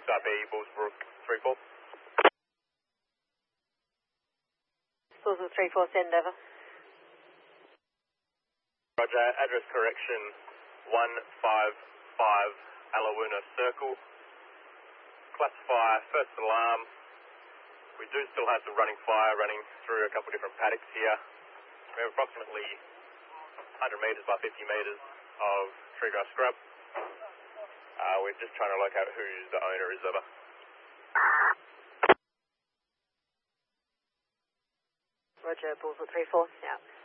XRB, Bullsbrook 3-4. Bullsbrook 3-4, send over. Roger, address correction 155 Alawuna Circle. Classify first alarm. We do still have some running fire running through a couple different paddocks here. We have approximately 100 metres by 50 metres of tree grass scrub. We're just trying to locate who the owner is of it. Roger, Bullsbrook 3-4, out.